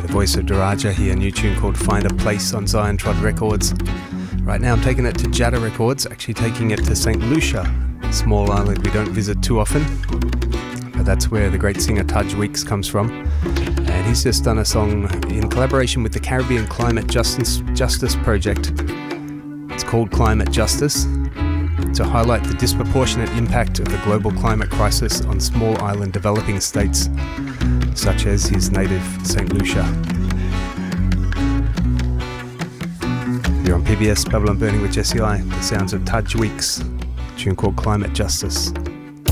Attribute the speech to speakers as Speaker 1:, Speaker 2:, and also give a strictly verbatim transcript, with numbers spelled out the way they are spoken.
Speaker 1: the voice of Daraja here, a new tune called Find a Place on Zion Trod Records. Right now I'm taking it to Jada Records, actually taking it to Saint Lucia, a small island we don't visit too often, but that's where the great singer Tudge Weeks comes from. And he's just done a song in collaboration with the Caribbean Climate Justice, Justice Project. It's called Climate Justice, to highlight the disproportionate impact of the global climate crisis on small island developing states, such as his native Saint Lucia. You're on P B S Babylon Burning with Jesse I, the sounds of Tudge Weeks, a tune called Climate Justice.